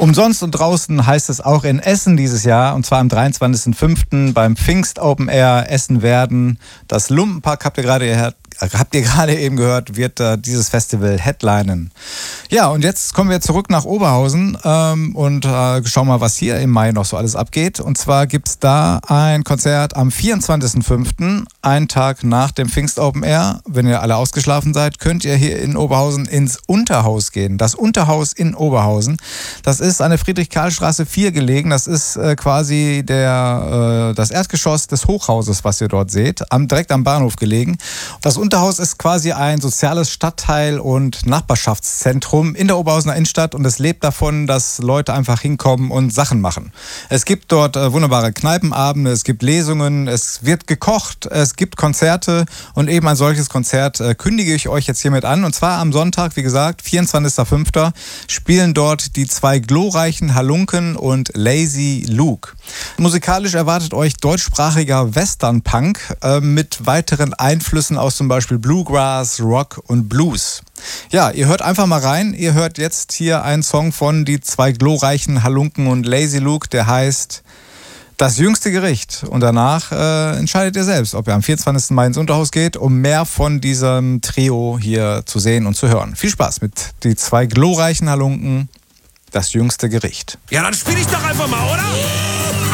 Umsonst und draußen heißt es auch in Essen dieses Jahr, und zwar am 23.05. beim Pfingst Open Air Essen-Werden. Das Lumpenpack habt ihr gerade eben gehört, wird dieses Festival headlinen. Ja, und jetzt kommen wir zurück nach Oberhausen und schauen mal, was hier im Mai noch so alles abgeht. Und zwar gibt es da ein Konzert am 24.05., einen Tag nach dem Pfingst Open Air. Wenn ihr alle ausgeschlafen seid, könnt ihr hier in Oberhausen ins Unterhaus gehen. Das Unterhaus in Oberhausen. Das ist an der Friedrich-Karl-Straße 4 gelegen. Das ist quasi das Erdgeschoss des Hochhauses, was ihr dort seht, direkt am Bahnhof gelegen. Das Unterhaus ist quasi ein soziales Stadtteil- und Nachbarschaftszentrum in der Oberhausener Innenstadt und es lebt davon, dass Leute einfach hinkommen und Sachen machen. Es gibt dort wunderbare Kneipenabende, es gibt Lesungen, es wird gekocht, es gibt Konzerte und eben ein solches Konzert kündige ich euch jetzt hiermit an. Und zwar am Sonntag, wie gesagt, 24.05. spielen dort die zwei glorreichen Halunken und Lazy Luke. Musikalisch erwartet euch deutschsprachiger Western-Punk mit weiteren Einflüssen aus zum Beispiel Bluegrass, Rock und Blues. Ja, ihr hört einfach mal rein. Ihr hört jetzt hier einen Song von die zwei glorreichen Halunken und Lazy Luke, der heißt Das jüngste Gericht. Und danach entscheidet ihr selbst, ob ihr am 24. Mai ins Unterhaus geht, um mehr von diesem Trio hier zu sehen und zu hören. Viel Spaß mit die zwei glorreichen Halunken, Das jüngste Gericht. Ja, dann spiel ich doch einfach mal, oder?